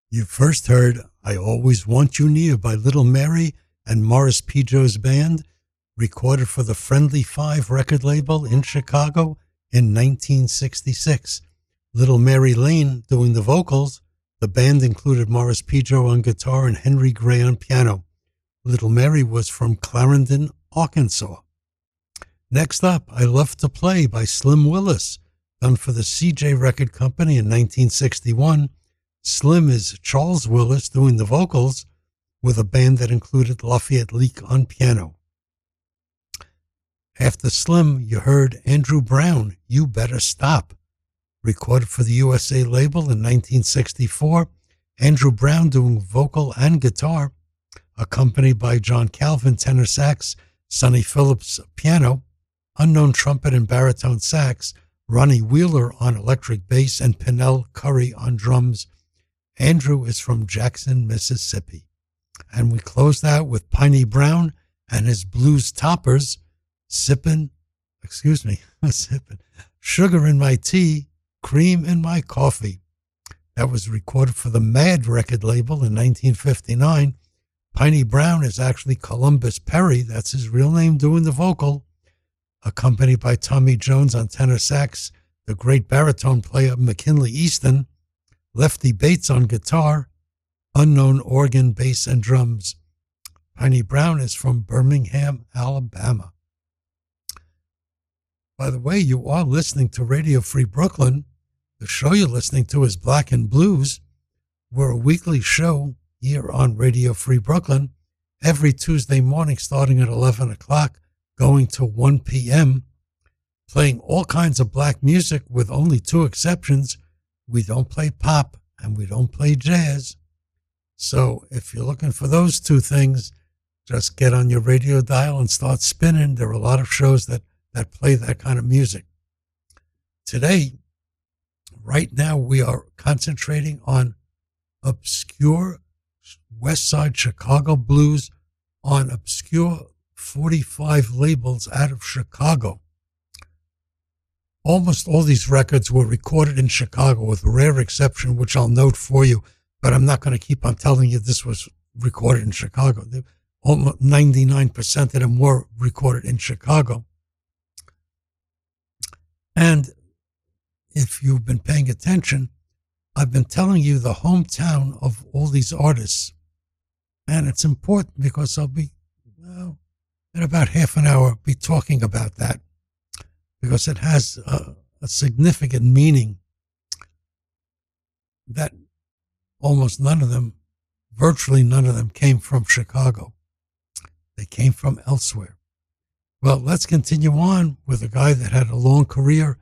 You first heard I Always Want You Near by Little Mary and Morris Pijo's band, recorded for the Friendly Five record label in Chicago in 1966. Little Mary Lane doing the vocals. The band included Morris Pijo on guitar and Henry Gray on piano. Little Mary was from Clarendon, Arkansas. Next up, I Love to Play by Slim Willis, done for the CJ Record Company in 1961. Slim is Charles Willis doing the vocals with a band that included Lafayette Leak on piano. After Slim, you heard Andrew Brown, You Better Stop, recorded for the USA label in 1964. Andrew Brown doing vocal and guitar, accompanied by John Calvin, tenor sax, Sonny Phillips, piano, unknown trumpet and baritone sax, Ronnie Wheeler on electric bass, and Pernell Curry on drums. Andrew is from Jackson, Mississippi. And we closed out with Piney Brown and his Blues Toppers, sipping, sugar in my tea, cream in my coffee. That was recorded for the Mad record label in 1959. Piney Brown is actually Columbus Perry, that's his real name, doing the vocal, accompanied by Tommy Jones on tenor sax, the great baritone player McKinley Easton, Lefty Bates on guitar, unknown organ, bass, and drums. Piney Brown is from Birmingham, Alabama. By the way, you are listening to Radio Free Brooklyn. The show you're listening to is Black and Blues. We're a weekly show here on Radio Free Brooklyn every Tuesday morning starting at 11 o'clock, going to 1 p.m., playing all kinds of black music with only two exceptions. We don't play pop and we don't play jazz. So if you're looking for those two things, just get on your radio dial and start spinning. There are a lot of shows that play that kind of music. Today, right now, we are concentrating on obscure West Side Chicago blues on obscure 45 labels out of Chicago. Almost all these records were recorded in Chicago, with a rare exception, which I'll note for you, but I'm not going to keep on telling you this was recorded in Chicago. Almost 99% of them were recorded in Chicago. And if you've been paying attention, I've been telling you the hometown of all these artists. And it's important because I'll be, in about half an hour, be talking about that, because it has a significant meaning that almost none of them, virtually none of them, came from Chicago. They came from elsewhere. Well, let's continue on with a guy that had a long career